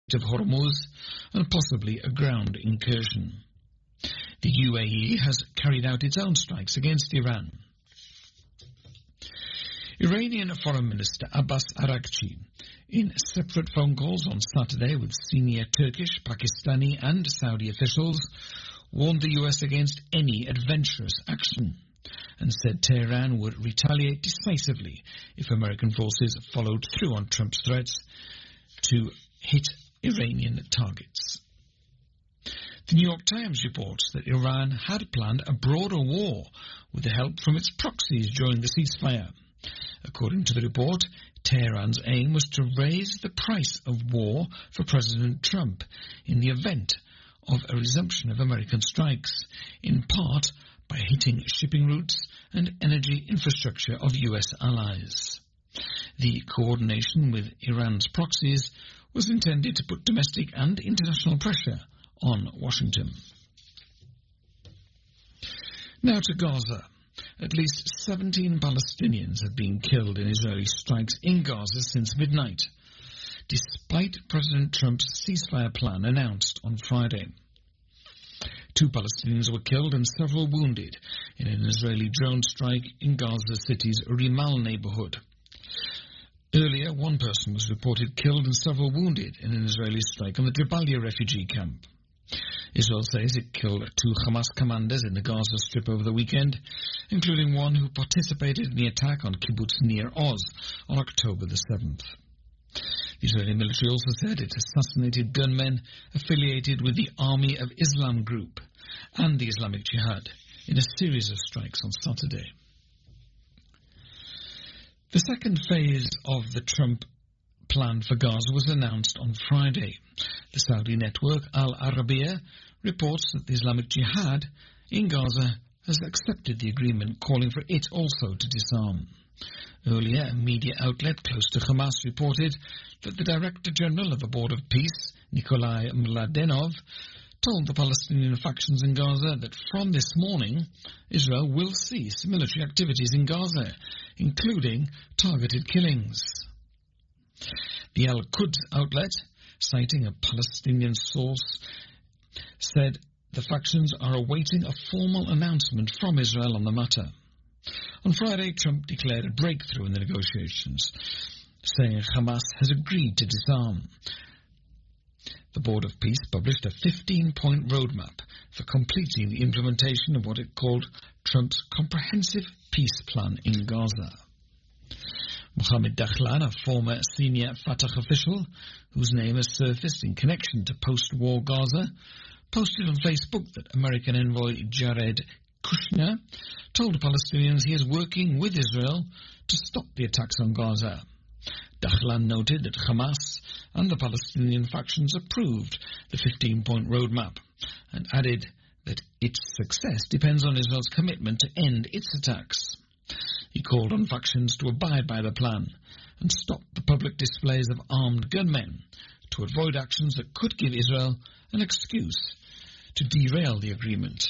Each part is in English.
of Hormuz and possibly a ground incursion. The UAE has carried out its own strikes against Iran. Iranian Foreign Minister Abbas Araghchi, in separate phone calls on Saturday with senior Turkish, Pakistani and Saudi officials, warned the US against any adventurous action and said Tehran would retaliate decisively if American forces followed through on Trump's threats to hit Iranian targets. The New York Times reports that Iran had planned a broader war with the help from its proxies during the ceasefire. According to the report, Tehran's aim was to raise the price of war for President Trump in the event of a resumption of American strikes, in part by hitting shipping routes and energy infrastructure of US allies. The coordination with Iran's proxies was intended to put domestic and international pressure on Washington. Now to Gaza. At least 17 Palestinians have been killed in Israeli strikes in Gaza since midnight, despite President Trump's ceasefire plan announced on Friday. 2 Palestinians were killed and several wounded in an Israeli drone strike in Gaza City's Rimal neighborhood. Earlier, 1 person was reported killed and several wounded in an Israeli strike on the Jabalia refugee camp. Israel says it killed 2 Hamas commanders in the Gaza Strip over the weekend, including one who participated in the attack on Kibbutz Nir Oz on October the 7th. The Israeli military also said it assassinated gunmen affiliated with the Army of Islam group and the Islamic Jihad in a series of strikes on Saturday. The second phase of the Trump plan for Gaza was announced on Friday. The Saudi network Al Arabiya reports that the Islamic Jihad in Gaza has accepted the agreement, calling for it also to disarm. Earlier, a media outlet close to Hamas reported that the Director General of the Board of Peace, Nikolai Mladenov, told the Palestinian factions in Gaza that from this morning, Israel will cease military activities in Gaza, including targeted killings. The Al-Quds outlet, citing a Palestinian source, said the factions are awaiting a formal announcement from Israel on the matter. On Friday, Trump declared a breakthrough in the negotiations, saying Hamas has agreed to disarm. The Board of Peace published a 15-point roadmap for completing the implementation of what it called Trump's comprehensive peace plan in Gaza. Mohammed Dakhlan, a former senior Fatah official whose name has surfaced in connection to post-war Gaza, posted on Facebook that American envoy Jared Kushner told Palestinians he is working with Israel to stop the attacks on Gaza. Dakhlan noted that Hamas and the Palestinian factions approved the 15-point roadmap and added that its success depends on Israel's commitment to end its attacks. He called on factions to abide by the plan and stop the public displays of armed gunmen to avoid actions that could give Israel an excuse to derail the agreement.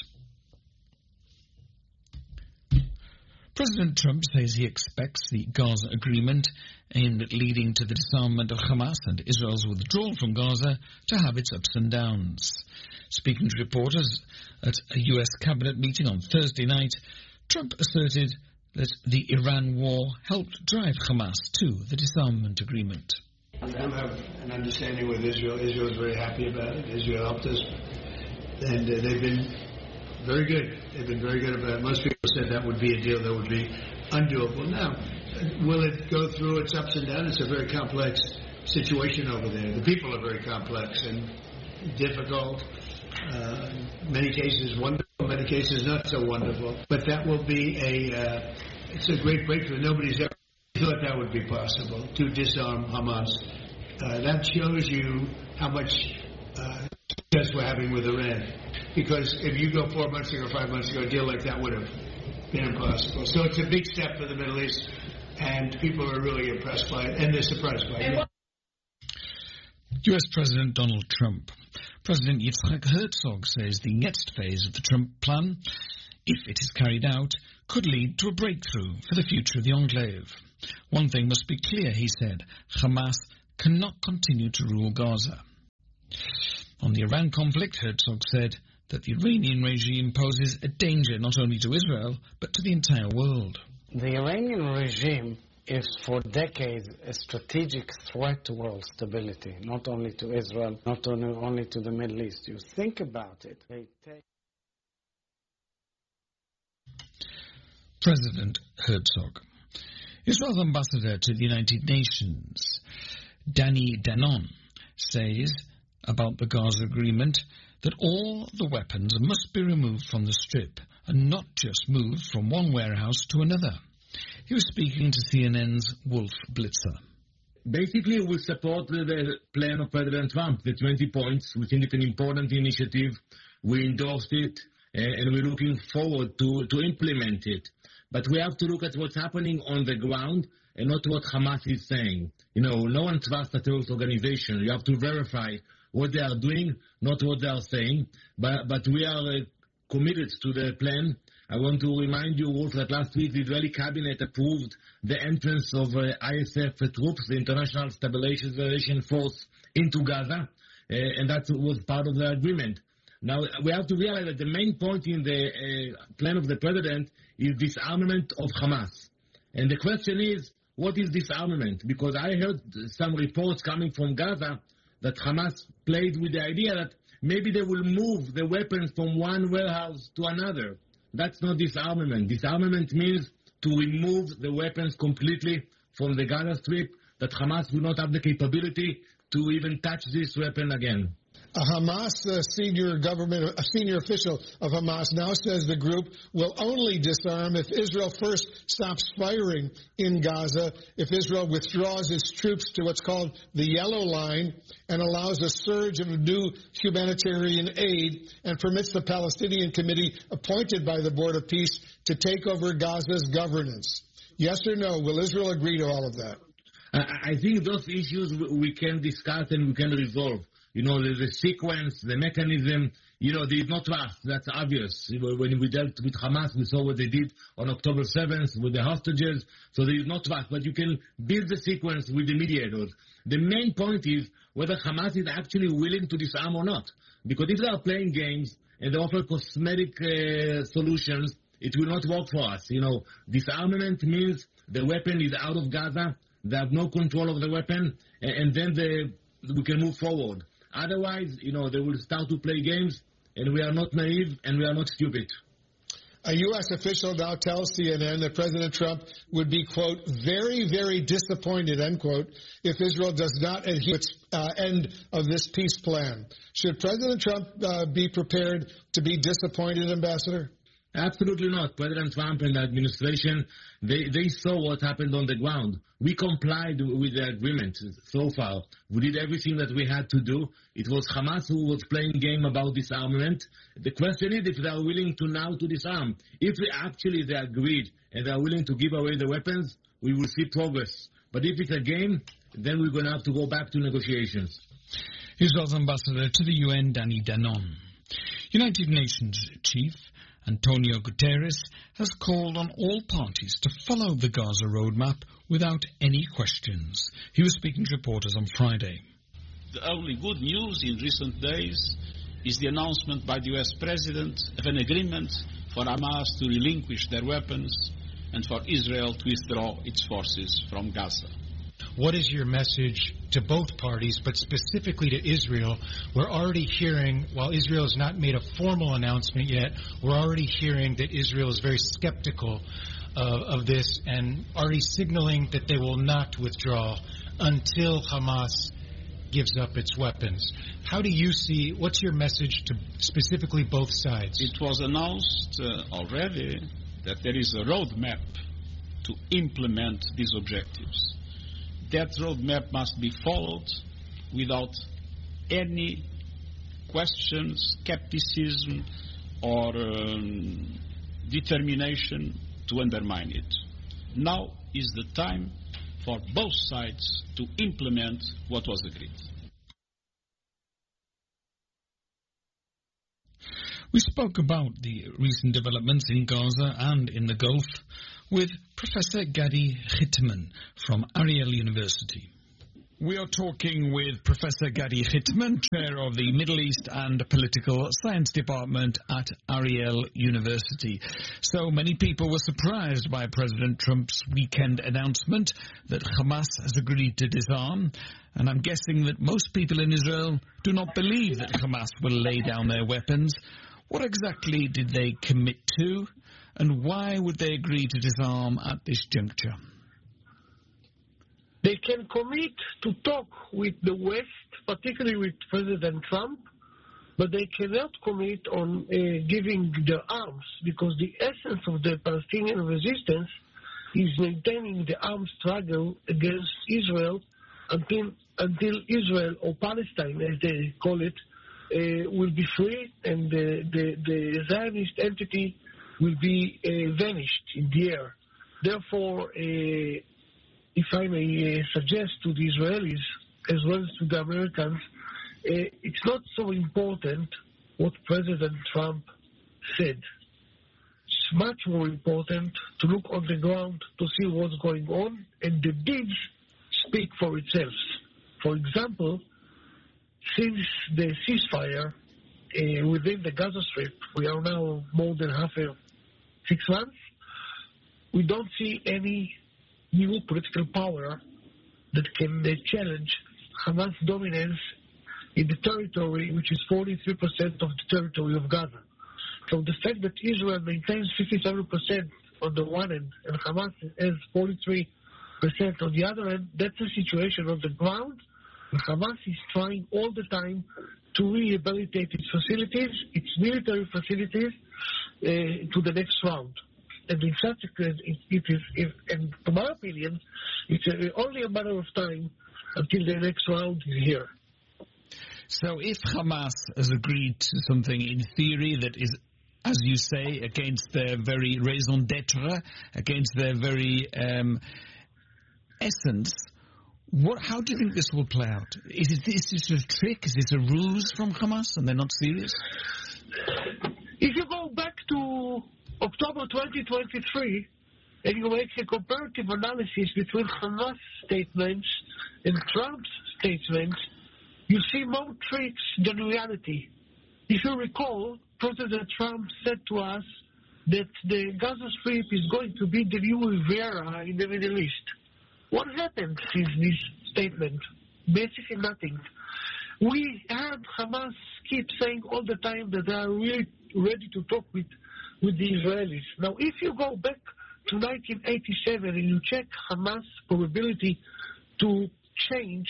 President Trump says he expects the Gaza agreement aimed at leading to the disarmament of Hamas and Israel's withdrawal from Gaza to have its ups and downs. Speaking to reporters at a U.S. cabinet meeting on Thursday night, Trump asserted that the Iran war helped drive Hamas to the disarmament agreement. We do have an understanding with Israel. Israel is very happy about it. Israel helped us, and they've been very good. They've been very good about it. Most people said that would be a deal that would be undoable. Now, will it go through its ups and downs? It's a very complex situation over there. The people are very complex and difficult. Many cases wonderful, many cases not so wonderful. But that will be it's a great breakthrough. Nobody's ever thought that would be possible, to disarm Hamas. That shows you how much success we're having with Iran. Because if you go 4 months ago, 5 months ago, a deal like that would have been impossible. So it's a big step for the Middle East, and people are really impressed by it, and they're surprised by it. U.S. President Donald Trump. President Yitzhak Herzog says the next phase of the Trump plan, if it is carried out, could lead to a breakthrough for the future of the enclave. One thing must be clear, he said, Hamas cannot continue to rule Gaza. On the Iran conflict, Herzog said that the Iranian regime poses a danger not only to Israel, but to the entire world. The Iranian regime is for decades a strategic threat to world stability, not only to Israel, not only to the Middle East. You think about it. President Herzog. Israel's ambassador to the United Nations, Danny Danon, says about the Gaza agreement that all the weapons must be removed from the Strip and not just moved from one warehouse to another. He was speaking to CNN's Wolf Blitzer. Basically, we support the plan of President Trump, the 20 points. We think it's an important initiative. We endorsed it, and we're looking forward to implement it. But we have to look at what's happening on the ground and not what Hamas is saying. You know, no one trusts a terrorist organization. You have to verify what they are doing, not what they are saying. But we are committed to the plan. I want to remind you also that last week the Israeli cabinet approved the entrance of ISF troops, the International Stabilization Force, into Gaza, and that was part of the agreement. Now, we have to realize that the main point in the plan of the president is disarmament of Hamas. And the question is, what is disarmament? Because I heard some reports coming from Gaza that Hamas played with the idea that maybe they will move the weapons from one warehouse to another. That's not disarmament. Disarmament means to remove the weapons completely from the Gaza Strip, that Hamas will not have the capability to even touch this weapon again. A Hamas senior official of Hamas now says the group will only disarm if Israel first stops firing in Gaza, if Israel withdraws its troops to what's called the Yellow Line and allows a surge of new humanitarian aid and permits the Palestinian Committee appointed by the Board of Peace to take over Gaza's governance. Yes or no? Will Israel agree to all of that? I think those issues we can discuss and we can resolve. You know, the sequence, the mechanism, you know, there is no trust. That's obvious. When we dealt with Hamas, we saw what they did on October 7th with the hostages. So there is no trust. But you can build the sequence with the mediators. The main point is whether Hamas is actually willing to disarm or not. Because if they are playing games and they offer cosmetic solutions, it will not work for us. You know, disarmament means the weapon is out of Gaza. They have no control of the weapon. And then we can move forward. Otherwise, you know, they will start to play games, and we are not naive, and we are not stupid. A U.S. official now tells CNN that President Trump would be, quote, very, very disappointed, end quote, if Israel does not adhere to its end of this peace plan. Should President Trump be prepared to be disappointed, Ambassador? Absolutely not. President Trump and the administration, they saw what happened on the ground. We complied with the agreement so far. We did everything that we had to do. It was Hamas who was playing game about disarmament. The question is if they are willing to now to disarm. If they agreed and they are willing to give away the weapons, we will see progress. But if it's a game, then we're going to have to go back to negotiations. Israel's ambassador to the UN, Danny Danon. United Nations chief Antonio Guterres has called on all parties to follow the Gaza roadmap without any questions. He was speaking to reporters on Friday. The only good news in recent days is the announcement by the US President of an agreement for Hamas to relinquish their weapons and for Israel to withdraw its forces from Gaza. What is your message to both parties, but specifically to Israel? We're already hearing, while Israel has not made a formal announcement yet, we're already hearing that Israel is very skeptical of this and already signaling that they will not withdraw until Hamas gives up its weapons. How do you see, what's your message to specifically both sides? It was announced already that there is a roadmap to implement these objectives. That roadmap must be followed without any question, skepticism, or determination to undermine it. Now is the time for both sides to implement what was agreed. We spoke about the recent developments in Gaza and in the Gulf with Professor Gadi Chitman from Ariel University. We are talking with Professor Gadi Hittman, Chair of the Middle East and Political Science Department at Ariel University. So many people were surprised by President Trump's weekend announcement that Hamas has agreed to disarm, and I'm guessing that most people in Israel do not believe that Hamas will lay down their weapons. What exactly did they commit to, and why would they agree to disarm at this juncture? They can commit to talk with the West, particularly with President Trump, but they cannot commit on giving their arms, because the essence of the Palestinian resistance is maintaining the armed struggle against Israel until Israel, or Palestine as they call it, will be free, and the Zionist entity will be vanished in the air. Therefore, if I may suggest to the Israelis as well as to the Americans, it's not so important what President Trump said. It's much more important to look on the ground to see what's going on, and the deeds speak for itself. For example, since the ceasefire within the Gaza Strip, we are now more than 6 months, we don't see any new political power that can challenge Hamas dominance in the territory, which is 43% of the territory of Gaza. So the fact that Israel maintains 57% on the one end and Hamas has 43% on the other end, that's the situation on the ground. And Hamas is trying all the time to rehabilitate its facilities, its military facilities, to the next round. And in such a case, and from my opinion, it's only a matter of time until the next round is here. So if Hamas has agreed to something in theory that is, as you say, against their very raison d'etre, against their very essence, how do you think this will play out? Is this a trick? Is this a ruse from Hamas and they're not serious? If you go back to October 2023, and you make a comparative analysis between Hamas statements and Trump's statements, you see more tricks than reality. If you recall, President Trump said to us that the Gaza Strip is going to be the new Riviera in the Middle East. What happened since this statement? Basically nothing. We heard Hamas keep saying all the time that they are really ready to talk with the Israelis. Now, if you go back to 1987 and you check Hamas' probability to change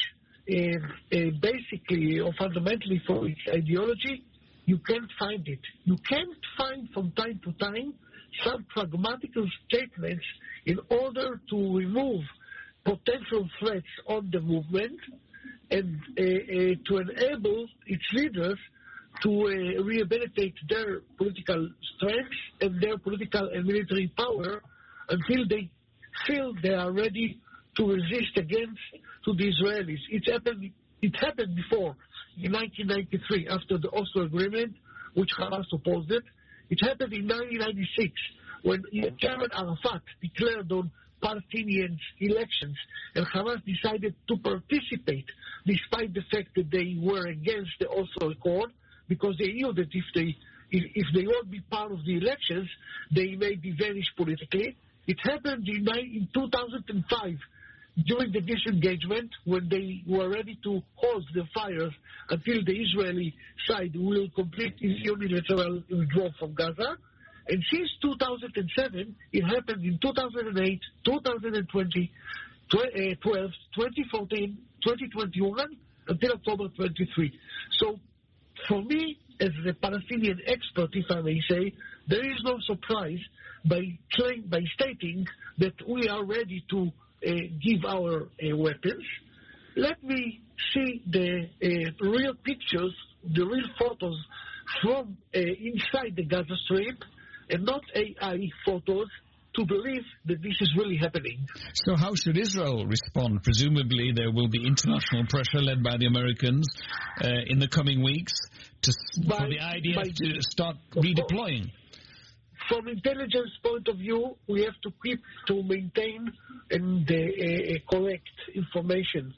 basically or fundamentally for its ideology, you can't find it. You can't find from time to time some pragmatical statements in order to remove potential threats on the movement and to enable its leaders to rehabilitate their political strength and their political and military power until they feel they are ready to resist against to the Israelis. It happened before in 1993 after the Oslo Agreement, which Hamas opposed it. It happened in 1996 when Chairman Arafat declared on Palestinian elections, and Hamas decided to participate despite the fact that they were against the Oslo Accord, because they knew that if they won't be part of the elections, they may be vanished politically. It happened in 2005 during the disengagement when they were ready to hold the fires until the Israeli side will complete its unilateral withdrawal from Gaza. And since 2007, it happened in 2008, 2020, 2012, 2014, 2021, until October 23. So for me, as a Palestinian expert, if I may say, there is no surprise by stating that we are ready to give our weapons. Let me see the real pictures, the real photos from inside the Gaza Strip, and not AI photos, to believe that this is really happening. So how should Israel respond? Presumably there will be international pressure led by the Americans in the coming weeks for the IDF to start redeploying. From intelligence point of view, we have to maintain and correct information.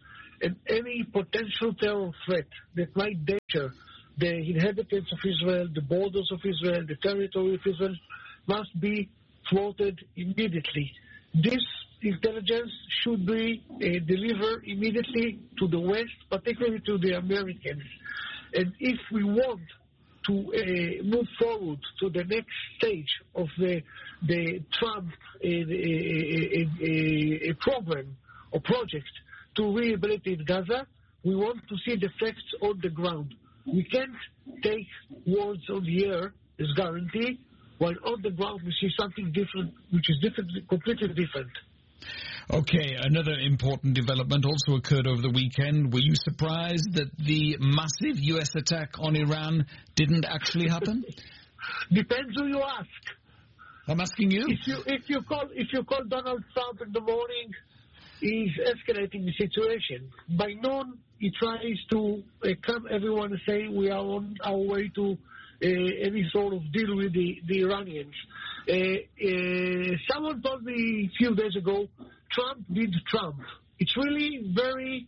and any potential terror threat that might danger the inhabitants of Israel, the borders of Israel, the territory of Israel, must be thwarted immediately. This intelligence should be delivered immediately to the West, particularly to the Americans. And if we want to move forward to the next stage of the Trump program or project to rehabilitate Gaza, we want to see the facts on the ground. We can't take words on the air as guarantee, while on the ground we see something different, which is completely different. Okay, another important development also occurred over the weekend. Were you surprised that the massive U.S. attack on Iran didn't actually happen? Depends who you ask. I'm asking you. If you call Donald Trump in the morning, he's escalating the situation. By noon, he tries to calm everyone and say we are on our way to any sort of deal with the Iranians. Someone told me a few days ago, Trump did Trump. It's really very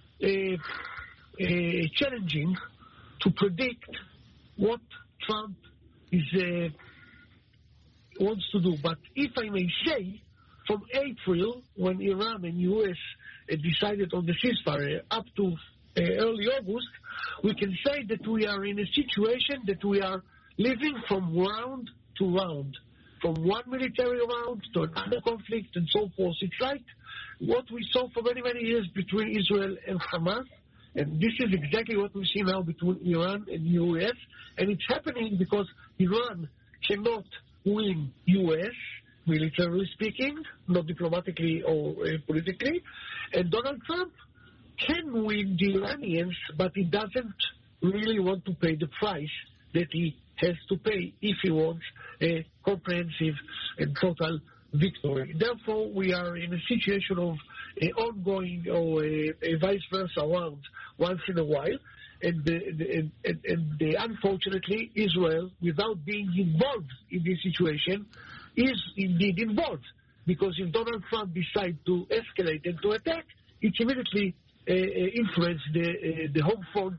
challenging to predict what Trump wants to do. But if I may say, from April, when Iran and U.S. decided on the ceasefire, up to early August, we can say that we are in a situation that we are living from round to round, from one military round to another conflict and so forth. It's like what we saw for many, many years between Israel and Hamas, and this is exactly what we see now between Iran and U.S., and it's happening because Iran cannot win U.S., militarily speaking, not diplomatically or politically, and Donald Trump can win the Iranians, but he doesn't really want to pay the price that he has to pay if he wants a comprehensive and total victory. Therefore, we are in a situation of ongoing or a vice versa round once in a while. And unfortunately, Israel, without being involved in this situation, is indeed involved. Because if Donald Trump decides to escalate and to attack, it immediately influences the home front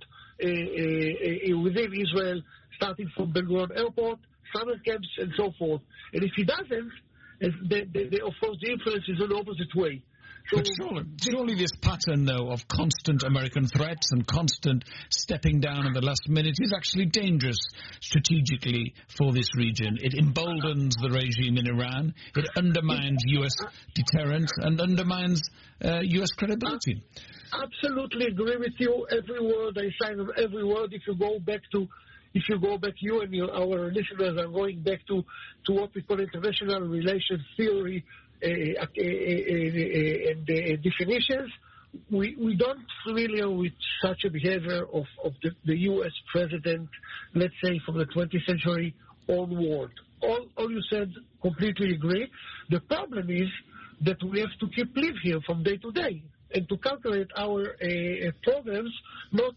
within Israel, starting from Ben Gurion Airport, summer camps, and so forth. And if he doesn't, of course, the influence is in the opposite way. So, but surely this pattern, though, of constant American threats and constant stepping down at the last minute is actually dangerous strategically for this region. It emboldens the regime in Iran. It undermines U.S. deterrence and undermines U.S. credibility. Absolutely agree with you. Every word I sign on every word. If you go back, you and our listeners are going back to what we call international relations theory and definitions. We don't familiar with such a behavior of the U.S. president, let's say from the 20th century onward. All you said, completely agree. The problem is that we have to keep live here from day to day and to calculate our programs, not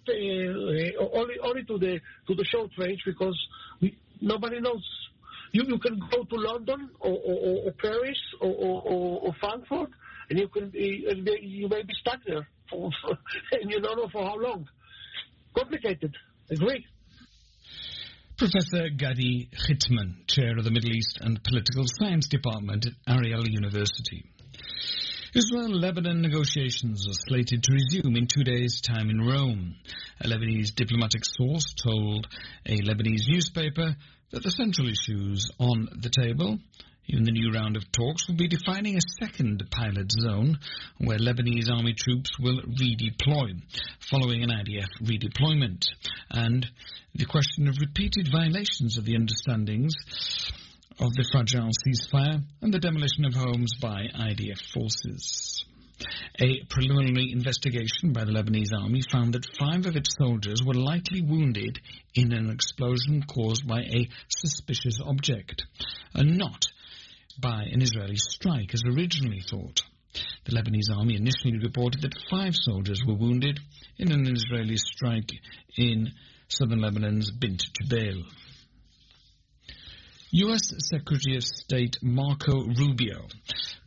only to the short range, because nobody knows. You can go to London or Paris or Frankfurt, and you may be stuck there, and you don't know for how long. Complicated. Agree. Professor Gadi Chitman, Chair of the Middle East and Political Science Department at Ariel University. Israel-Lebanon negotiations are slated to resume in 2 days' time in Rome. A Lebanese diplomatic source told a Lebanese newspaper that the central issues on the table in the new round of talks will be defining a second pilot zone where Lebanese army troops will redeploy, following an IDF redeployment, and the question of repeated violations of the understandings of the fragile ceasefire and the demolition of homes by IDF forces. A preliminary investigation by the Lebanese army found that 5 of its soldiers were lightly wounded in an explosion caused by a suspicious object, and not by an Israeli strike as originally thought. The Lebanese army initially reported that 5 soldiers were wounded in an Israeli strike in southern Lebanon's Bint Jbeil. U.S. Secretary of State Marco Rubio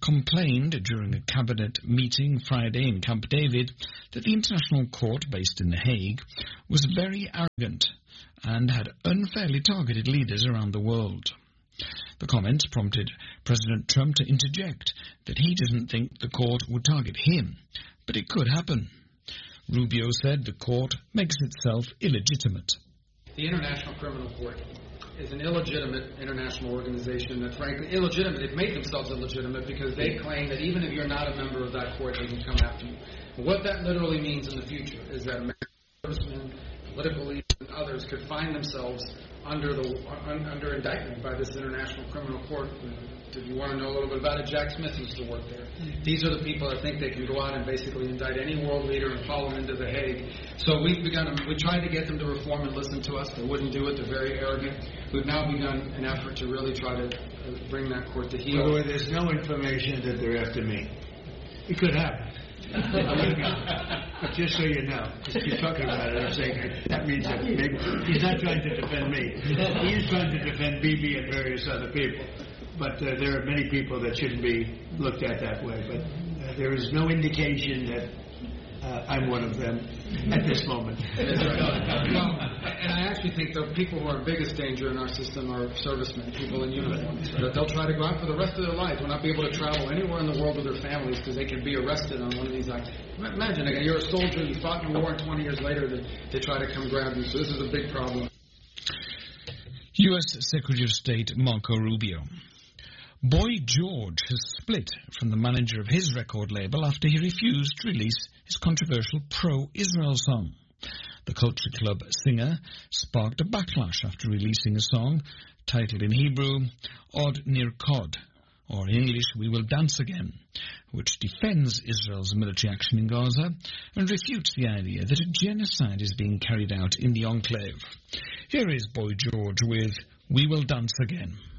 complained during a cabinet meeting Friday in Camp David that the International Court, based in The Hague, was very arrogant and had unfairly targeted leaders around the world. The comments prompted President Trump to interject that he doesn't think the court would target him, but it could happen. Rubio said the court makes itself illegitimate. The International Criminal Court is an illegitimate international organization that, frankly, illegitimate. They've made themselves illegitimate because they claim that even if you're not a member of that court, they can come after you. And what that literally means in the future is that American servicemen, political leaders, and others could find themselves under indictment by this International Criminal Court. If you want to know a little bit about it, Jack Smith used to work there. These are the people that think they can go out and basically indict any world leader and follow them into The Hague. So we tried to get them to reform and listen to us. They wouldn't do it. They're very arrogant. We've now begun an effort to really try to bring that court to heel. By the way, there's no information that they're after me. It could happen. But just so you know, because you're talking about it, I'm saying that means that maybe he's not trying to defend me. He is trying to defend Bibi and various other people. But there are many people that shouldn't be looked at that way. But there is no indication that I'm one of them at this moment. That's right. Well, and I actually think the people who are in biggest danger in our system are servicemen, people in uniforms. They'll try to go out for the rest of their lives. Will not be able to travel anywhere in the world with their families because they can be arrested on one of these acts. Imagine, again, you're a soldier, you fought in a war, and 20 years later they try to come grab you. So this is a big problem. U.S. Secretary of State Marco Rubio. Boy George has split from the manager of his record label after he refused to release his controversial pro-Israel song. The Culture Club singer sparked a backlash after releasing a song titled in Hebrew, Od Nirkod, or in English, We Will Dance Again, which defends Israel's military action in Gaza and refutes the idea that a genocide is being carried out in the enclave. Here is Boy George with We Will Dance Again.